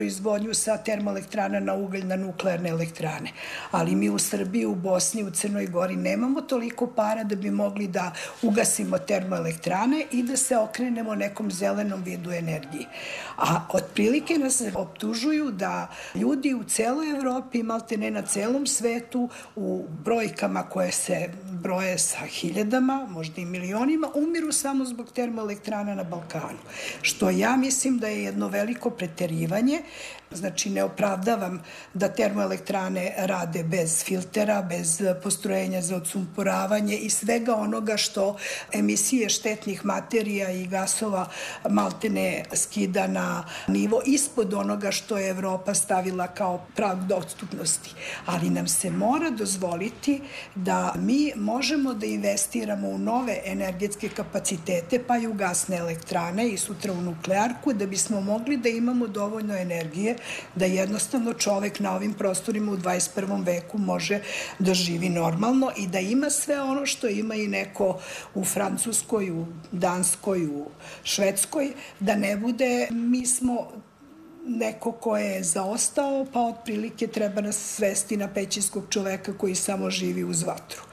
proizvodnju sa termoelektrana na ugalj na nuklearne elektrane. Ali mi u Srbiji, u Bosni, u Crnoj Gori nemamo toliko para da bi mogli da ugasimo termoelektrane i da se okrenemo nekom zelenom vidu energije. A otprilike nas optužuju da ljudi u celoj Evropi, malte ne na celom svetu, u brojkama koje se broje sa hiljadama, možda i milionima, umiru samo zbog termoelektrana na Balkanu. Što ja mislim da je jedno veliko preterivanje. Znači, ne opravdavam da termoelektrane rade bez filtera, bez postrojenja za odsumporavanje i svega onoga što emisije štetnih materija i gasova maltene skida na nivo ispod onoga što je Evropa stavila kao prag dostupnosti. Ali nam se mora dozvoliti da mi možemo da investiramo u nove energetske kapacitete, pa i u gasne elektrane i sutra u nuklearku, da bismo mogli da imamo dovoljno energije da jednostavno čovek na ovim prostorima u 21. veku može da živi normalno i da ima sve ono što ima i neko u Francuskoj, u Danskoj, u Švedskoj, da ne bude mi smo neko ko je zaostao, pa otprilike treba nas svesti na pećinskog čoveka koji samo živi uz vatru.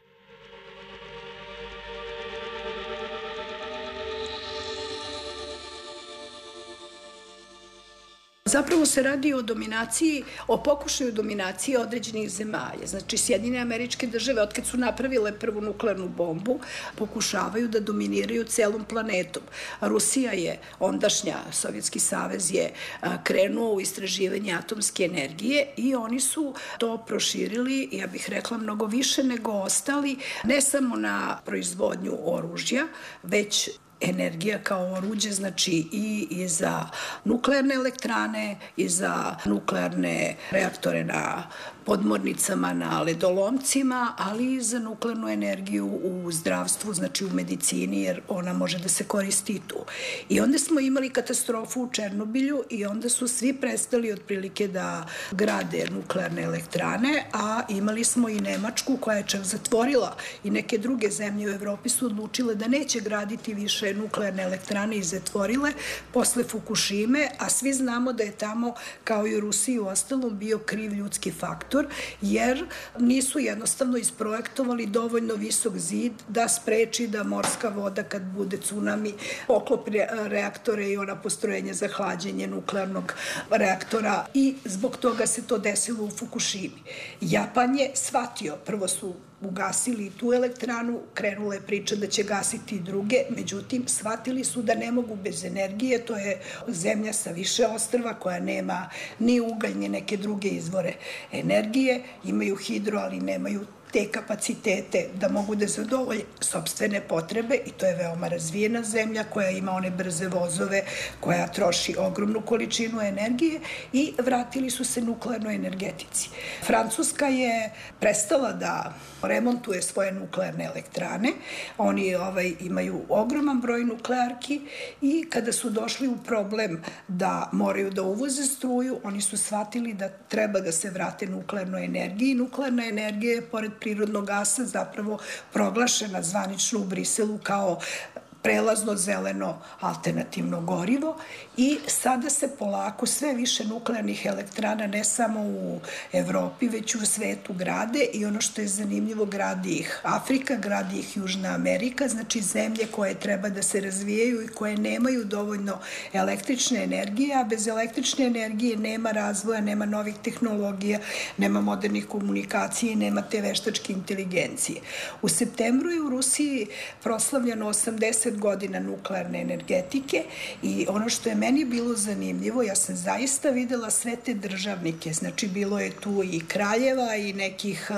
Zapravo se radi o dominaciji, o pokušaju dominacije određenih zemalja. Znači, Sjedinjene Američke Države, otkad su napravile prvu nuklearnu bombu, pokušavaju da dominiraju celom planetom. Rusija je, ondašnja Sovjetski savez je krenuo u istraživanje atomske energije i oni su to proširili, ja bih rekla, mnogo više nego ostali, ne samo na proizvodnju oružja, već energija kao oruđe, znači i za nuklearne elektrane, i za nuklearne reaktore na podmornicama, na ledolomcima, ali i za nuklearnu energiju u zdravstvu, znači u medicini, jer ona može da se koristi i tu. I onda smo imali katastrofu u Černobilju i onda su svi prestali otprilike da grade nuklearne elektrane, a imali smo i Nemačku koja je čak zatvorila i neke druge zemlje u Evropi su odlučile da neće graditi više nuklearne elektrane i zatvorile posle Fukušime, a svi znamo da je tamo, kao i u Rusiji u ostalom, bio kriv ljudski faktor, jer nisu jednostavno isprojektovali dovoljno visok zid da spreči da morska voda kad bude tsunami poklopi reaktore i ona postrojenja za hlađenje nuklearnog reaktora i zbog toga se to desilo u Fukušimi. Japan je shvatio, prvo su ugasili tu elektranu, krenula je priča da će gasiti i druge, međutim, shvatili su da ne mogu bez energije, to je zemlja sa više ostrva koja nema ni ugalj, ni neke druge izvore energije, imaju hidro, ali nemaju te kapacitete da mogu da zadovolje sopstvene potrebe i to je veoma razvijena zemlja koja ima one brze vozove, koja troši ogromnu količinu energije i vratili su se nuklearnoj energetici. Francuska je prestala da remontuje svoje nuklearne elektrane, oni imaju ogroman broj nuklearki i kada su došli u problem da moraju da uvoze struju, oni su shvatili da treba da se vrate nuklearnoj energiji. Nuklearna energija je, pored prirodnog gasa, zapravo proglašena zvanično u Briselu kao prelazno zeleno alternativno gorivo i sada se polako sve više nuklearnih elektrana ne samo u Evropi, već u svetu grade i ono što je zanimljivo, gradi ih Afrika, gradi ih Južna Amerika, znači zemlje koje treba da se razvijaju i koje nemaju dovoljno električne energije, a bez električne energije nema razvoja, nema novih tehnologija, nema modernih komunikacija i nema te veštačke inteligencije. U septembru je u Rusiji proslavljeno 80 godina nuklearne energetike i ono što je meni bilo zanimljivo, ja sam zaista videla sve te državnike, znači bilo je tu i kraljeva i nekih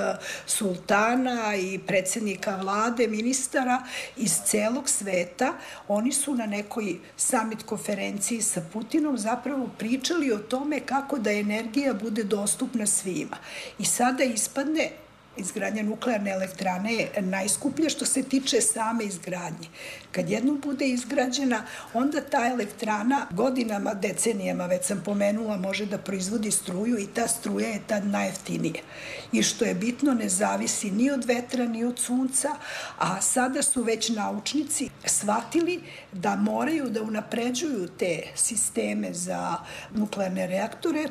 sultana i predsednika vlade, ministara iz celog sveta, oni su na nekoj summit konferenciji sa Putinom zapravo pričali o tome kako da energija bude dostupna svima. I sada ispadne Izgradnja nuklearne elektrane je najskuplja što se tiče same izgradnje. Kad jednom bude izgrađena, onda ta elektrana godinama, decenijama, već sam pomenula, može da proizvodi struju i ta struja je tad najjeftinija. I što je bitno, ne zavisi ni od vetra, ni od sunca, a sada su već naučnici shvatili da moraju da unapređuju te sisteme za nuklearne reaktore.